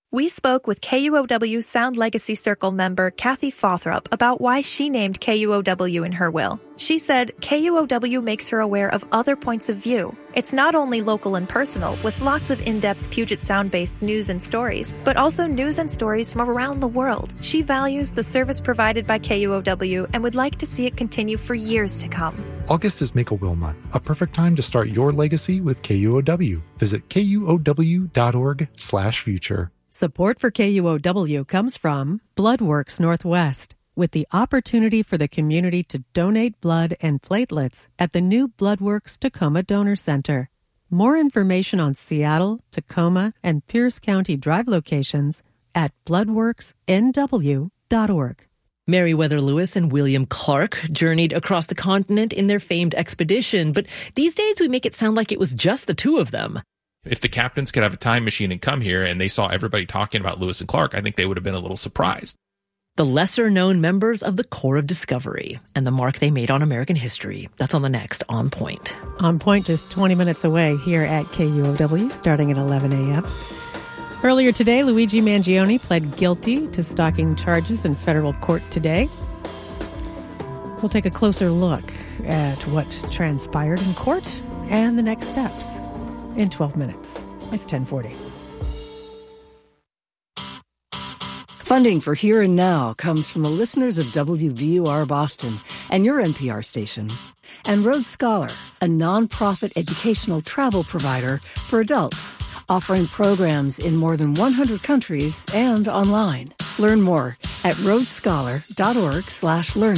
We spoke with KUOW Sound Legacy Circle member Kathy Fothrop about why she named KUOW in her will. She said KUOW makes her aware of other points of view. It's not only local and personal, with lots of in-depth Puget Sound-based news and stories, but also news and stories from around the world. She values the service provided by KUOW and would like to see it continue for years to come. August is Make-A-Will Month, a perfect time to start your legacy with KUOW. Visit KUOW.org/future. Support for KUOW comes from Bloodworks Northwest, with the opportunity for the community to donate blood and platelets at the new Bloodworks Tacoma Donor Center. More information on Seattle, Tacoma, and Pierce County Drive locations at bloodworksnw.org. Meriwether Lewis and William Clark journeyed across the continent in their famed expedition, but these days we make it sound like it was just the two of them. If the captains could have a time machine and come here and they saw everybody talking about Lewis and Clark, I think they would have been a little surprised. The lesser-known members of the Corps of Discovery and the mark they made on American history. That's on the next On Point. On Point, just 20 minutes away here at KUOW, starting at 11 a.m. Earlier today, Luigi Mangione pled guilty to stalking charges in federal court today. We'll take a closer look at what transpired in court and the next steps in 12 minutes. It's 10:40. Funding for Here and Now comes from the listeners of WBUR Boston and your NPR station, and Road Scholar, a nonprofit educational travel provider for adults, offering programs in more than 100 countries and online. Learn more at roadscholar.org/learn.